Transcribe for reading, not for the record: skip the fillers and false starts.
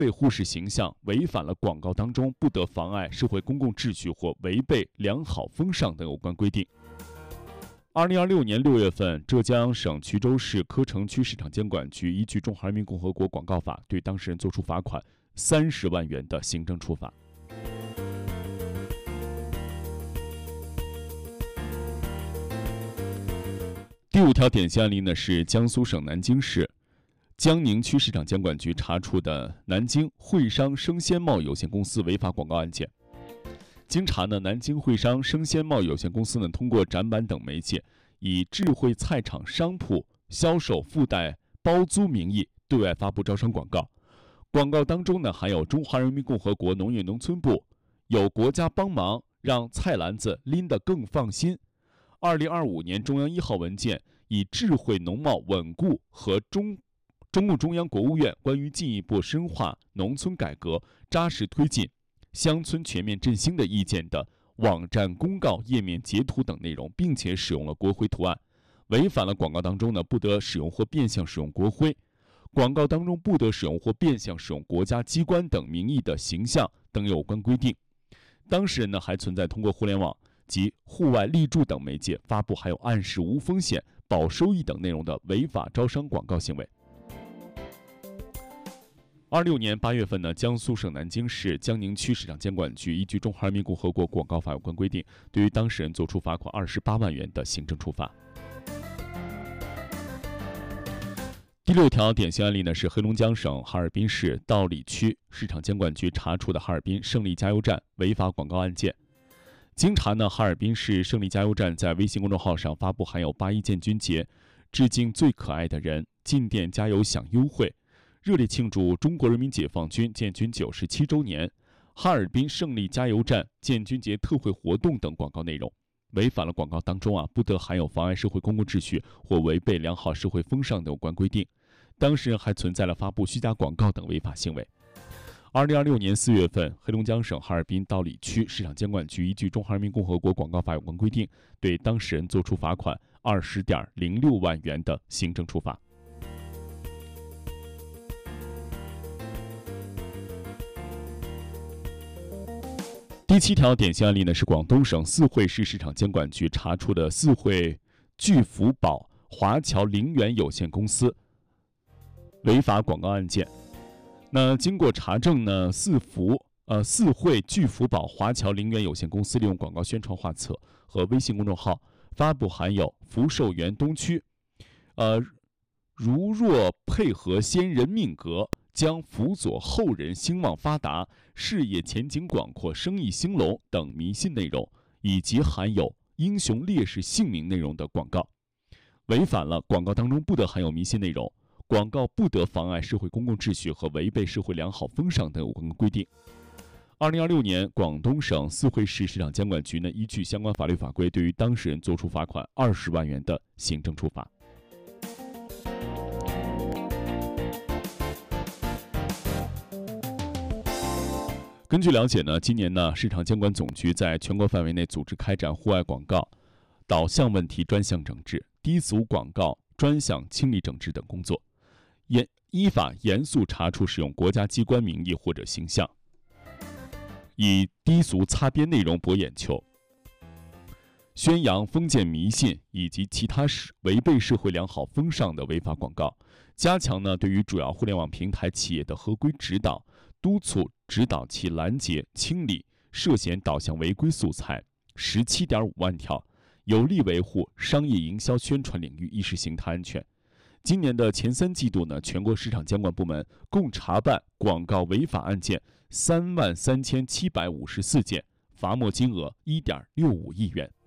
被护士形象违反了广告当中不得妨碍社会公共秩序或违背良好风尚等有关规定。2026年6月份，浙江省衢州市柯城区市场监管局依据《中华人民共和国广告法》对当事人作出罚款30万元的行政处罚。第5条典型案例呢是江苏省南京市江宁区市场监管局查处的南京汇商生鲜贸易有限公司违法广告案件。经查呢，南京汇商生鲜贸易有限公司呢，通过展板等媒介，以智慧菜场商铺销售附带包租名义对外发布招商广告。广告当中呢，含有中华人民共和国农业农村部有国家帮忙，让菜篮子拎得更放心。2025年中央1号文件以智慧农贸稳固和中共中央国务院关于进一步深化农村改革、扎实推进乡村全面振兴的意见的网站公告页面截图等内容，并且使用了国徽图案，违反了广告当中呢不得使用或变相使用国徽，广告当中不得使用或变相使用国家机关等名义的形象等有关规定。当事人呢还存在通过互联网及户外立柱等媒介发布含有暗示无风险、保收益等内容的违法招商广告行为。26年8月份呢，江苏省南京市江宁区市场监管局依据《中华人民共和国广告法》有关规定，对于当事人作出罚款28万元的行政处罚。第6条典型案例呢是黑龙江省哈尔滨市道里区市场监管局查处的哈尔滨胜利加油站违法广告案件。经查呢，哈尔滨市胜利加油站在微信公众号上发布含有8·1建军节、致敬最可爱的人、进店加油享优惠、热烈庆祝中国人民解放军建军97周年、哈尔滨胜利加油站建军节特惠活动等广告内容，违反了广告当中不得含有妨碍社会公共秩序或违背良好社会风尚的有关规定。当事人还存在了发布虚假广告等违法行为。2026年4月份，黑龙江省哈尔滨道里区市场监管局依据《中华人民共和国广告法》有关规定，对当事人作出罚款20.06万元的行政处罚。第7条典型案例呢是广东省四惠市市场监管局查处的四惠聚福宝华侨陵园有限公司违法广告案件。那经过查证呢，四惠聚福宝华侨陵园有限公司利用广告宣传画册和微信公众号发布含有福寿园东区如若配合先人命格，将辅佐后人兴旺发达、事业前景广阔、生意兴隆等迷信内容，以及含有英雄烈士姓名内容的广告，违反了广告当中不得含有迷信内容，广告不得妨碍社会公共秩序和违背社会良好风尚等有关规定。2026年，广东省四惠市市场监管局呢，依据相关法律法规，对于当事人作出罚款20万元的行政处罚。根据了解呢，今年呢，市场监管总局在全国范围内组织开展户外广告导向问题专项整治、低俗广告专项清理整治等工作，依法严肃查处使用国家机关名义或者形象，以低俗擦边内容博眼球、宣扬封建迷信以及其他违背社会良好风尚的违法广告，加强呢对于主要互联网平台企业的合规指导，督促指导其拦截清理涉嫌导向违规素材17.5万条，有力维护商业营销宣传领域意识形态安全。今年的前3季度呢，全国市场监管部门共查办广告违法案件33754件，罚没金额1.65亿元。